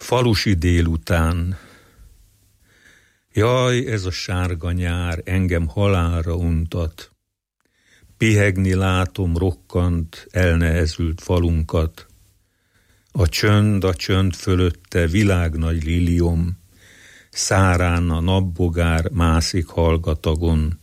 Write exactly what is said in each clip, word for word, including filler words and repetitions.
Falusi délután. Jaj, ez a sárga nyár engem halálra untat. Pihegni látom rokkant, elnehezült falunkat. A csönd, a csönd fölötte világnagy liliom, szárán a napbogár mászik hallgatagon.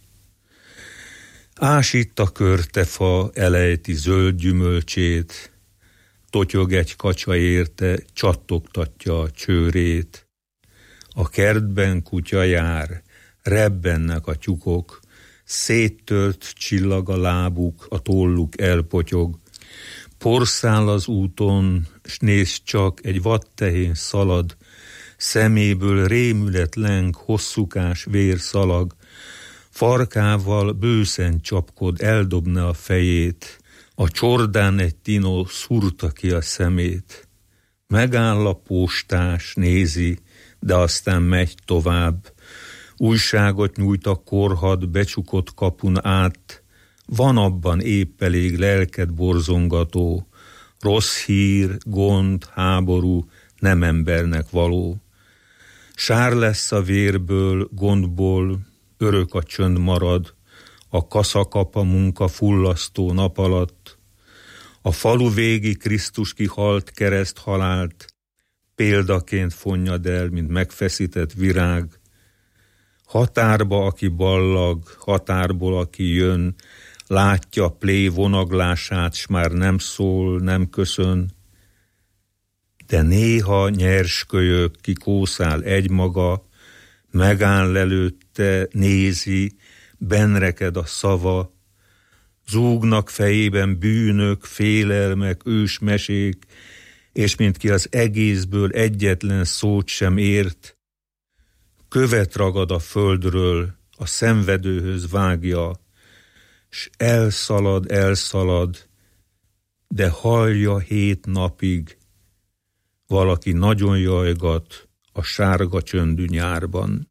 Ásít a körtefa, elejti zöld gyümölcsét, totyog egy kacsa érte, csattogtatja a csőrét. A kertben kutya jár, rebbennek a tyúkok, széttört csillag a lábuk, a tolluk elpotyog. Porszál az úton, s nézd csak, egy vaddtehén szalad, szeméből rémület leng, hosszúkás vérszalag, farkával bőszen csapkod, eldobna a fejét, a csordán egy tinó szúrta ki a szemét. Megáll a postás, nézi, de aztán megy tovább. Újságot nyújt a korhad becsukott kapun át, van abban épp elég lelked borzongató, rossz hír, gond, háború, nem embernek való. Sár lesz a vérből, gondból, örök a csönd marad, a kaszakapa munka fullasztó nap alatt. A falu végi Krisztus kihalt kereszt halált, példaként fonnyad el, mint megfeszített virág. Határba, aki ballag, határból, aki jön, látja plé vonaglását, s már nem szól, nem köszön. De néha nyers kölyök, ki kószál egymaga, megáll előtte, nézi, benreked a szava, zúgnak fejében bűnök, félelmek, ősmesék, és mint ki az egészből egyetlen szót sem ért, követ ragad a földről, a szenvedőhöz vágja, s elszalad, elszalad, de hallja hét napig, valaki nagyon jajgat a sárga csöndű nyárban.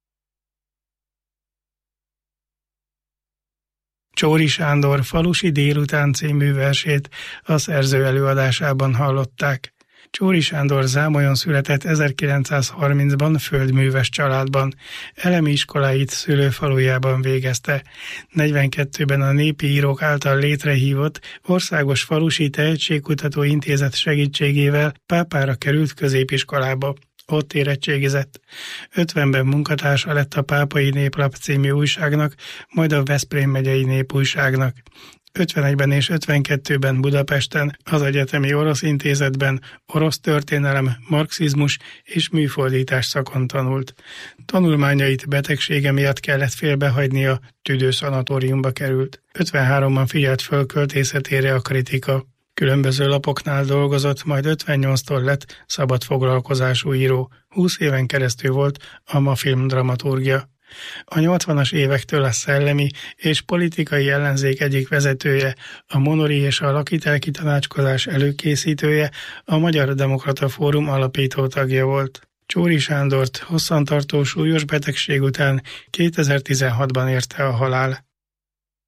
Csóri Sándor Falusi délután című versét a szerző előadásában hallották. Csóri Sándor Zámolyon született ezerkilencszázharmincban földműves családban. Elemi iskoláit szülőfalujában végezte. negyvenkettőben a Népi Írók által létrehívott Országos Falusi Tehetségkutató Intézet segítségével pápára került középiskolába. Ott érettségizett. ötvenben munkatársa lett a Pápai Néplap című újságnak, majd a Veszprém megyei népújságnak. ötvenegyben és ötvenkettőben Budapesten az Egyetemi Orosz Intézetben orosz történelem, marxizmus és műfordítás szakon tanult. Tanulmányait betegsége miatt kellett félbehagynia, tüdőszanatóriumba került. ötvenháromban figyelt föl költészetére a kritika. Különböző lapoknál dolgozott, majd ötvennyolctól lett szabadfoglalkozású író. húsz éven keresztül volt a Mafilm dramaturgja. A nyolcvanas évektől a szellemi és politikai ellenzék egyik vezetője, a Monori és a Lakitelki Tanácskozás előkészítője, a Magyar Demokrata Fórum alapító tagja volt. Csóri Sándort hosszantartó súlyos betegség után kétezer-tizenhatban érte a halál.